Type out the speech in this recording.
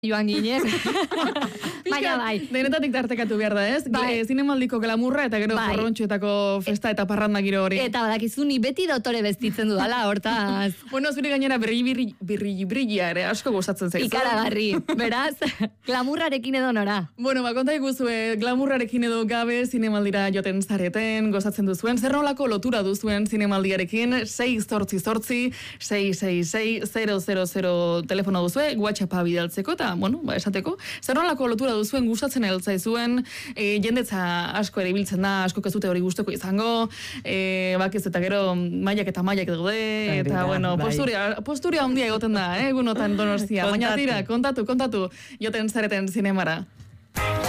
joan ginen. Baina bai. Denetatik tartekatu behar da, ez? Bai. Zinemaldiko glamurra eta gero Bai. korrontxoetako festa eta parranda giro hori. Eta badakizu ni beti dotore beztitzen dudala, hortaz. Bueno, zure gainera brillia ere asko gustatzen zaizu. Ikaragarri. Beraz, glamurrarekin edo nora. Bueno, konta iguzue, glamurrarekin edo gabe zinemaldira joten zareten, gozatzen duzuen, zer nolako lotura duzuen zinemaldiarekin, 688-666-000 telefono duzue, WhatsAppa bidaltzeko, eta, bueno, esateko, zer nolako lotura duzuen gustatzen eltzaizuen, jendetza asko ere ibiltzen da, asko ez dute hori gustoko izango, bakiz eta gero mailak eta mailak daude, eta, bueno, posturia handia egoten da, egunotan Donostia, baina tira, kontatu, joten zareten zinemara.